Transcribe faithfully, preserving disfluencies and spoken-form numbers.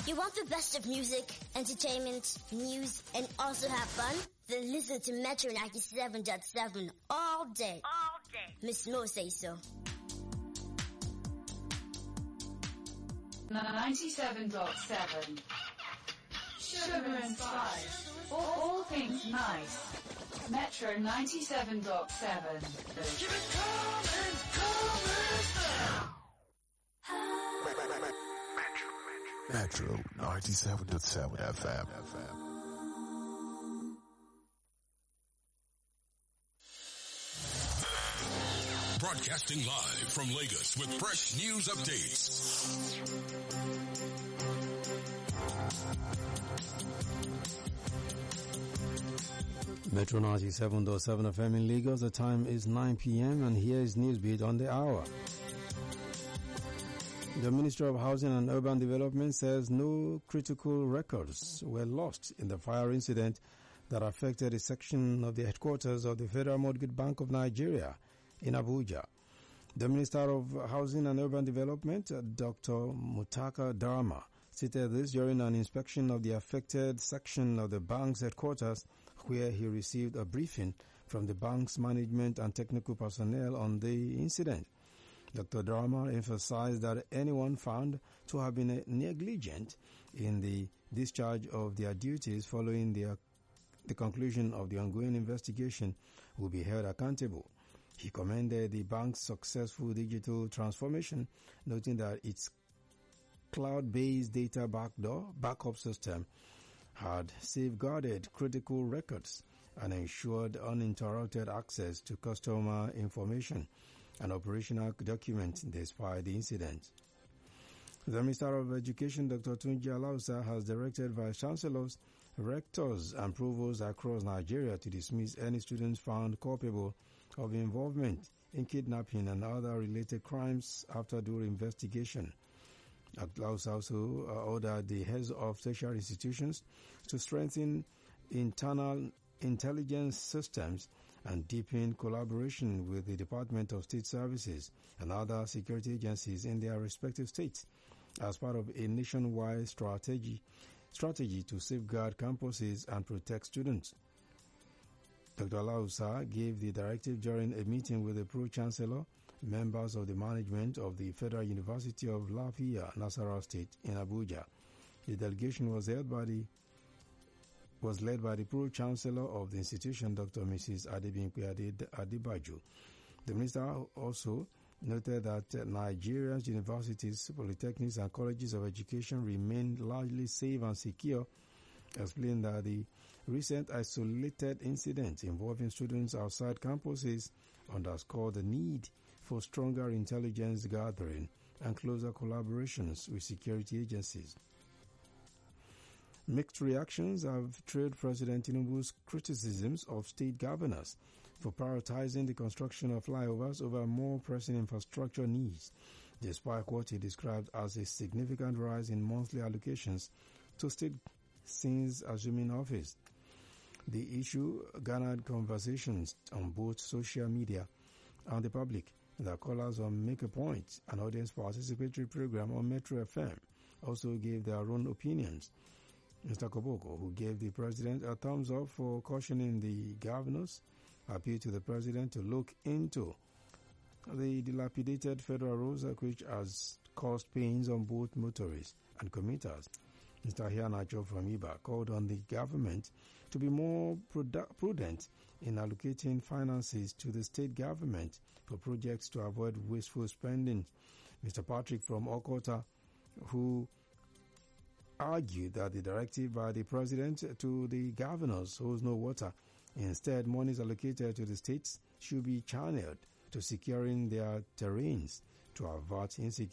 You want the best of music, entertainment, news, and also have fun? Then listen to Metro ninety-seven point seven all day. All day. Miss Mo say so. ninety-seven point seven. Sugar and spice. All, all things nice. Metro ninety-seven point seven. Keep it coming, coming. Metro ninety-seven point seven F M. Broadcasting live from Lagos with fresh news updates. Metro ninety-seven point seven F M in Lagos. The time is nine p.m. and here is Newsbeat on the hour. The Ministry of Housing and Urban Development says no critical records were lost in the fire incident that affected a section of the headquarters of the Federal Mortgage Bank of Nigeria in Abuja. The Minister of Housing and Urban Development, Doctor Mutaka Dharma, stated this during an inspection of the affected section of the bank's headquarters, where he received a briefing from the bank's management and technical personnel on the incident. Doctor Dharma emphasized that anyone found to have been negligent in the discharge of their duties following the, the conclusion of the ongoing investigation will be held accountable. He commended the bank's successful digital transformation, noting that its cloud-based data backdoor backup system had safeguarded critical records and ensured uninterrupted access to customer information and operational documents despite the incident. The Minister of Education, Doctor Tunji Alausa, has directed Vice Chancellors, Rectors and Provosts across Nigeria to dismiss any students found culpable of involvement in kidnapping and other related crimes after due investigation. Alausa also uh, ordered the heads of tertiary institutions to strengthen internal intelligence systems and deepen collaboration with the Department of State Services and other security agencies in their respective states as part of a nationwide strategy strategy to safeguard campuses and protect students. Doctor Alausa gave the directive during a meeting with the Pro-Chancellor, members of the management of the Federal University of Lafia, Nasarawa State in Abuja. The delegation was held by the was led by the Pro-Chancellor of the institution, Doctor Missus Adebimpe Adibaju. The minister also noted that Nigeria's universities, polytechnics and colleges of education remain largely safe and secure, explained that the recent isolated incidents involving students outside campuses underscore the need for stronger intelligence gathering and closer collaborations with security agencies. Mixed reactions have trailed President Tinubu's criticisms of state governors for prioritizing the construction of flyovers over more pressing infrastructure needs, despite what he described as a significant rise in monthly allocations to state since assuming office. The issue garnered conversations on both social media and the public. The callers on Make a Point, an audience participatory program on Metro F M, also gave their own opinions. Mister Koboko, who gave the president a thumbs up for cautioning the governors, appealed to the president to look into the dilapidated federal roads, which has caused pains on both motorists and commuters. Mister Hianacho from I B A called on the government to be more prudent in allocating finances to the state government for projects to avoid wasteful spending. Mister Patrick from Okota, who argued that the directive by the president to the governors holds no water. Instead, monies allocated to the states should be channeled to securing their terrains to avert insecurity.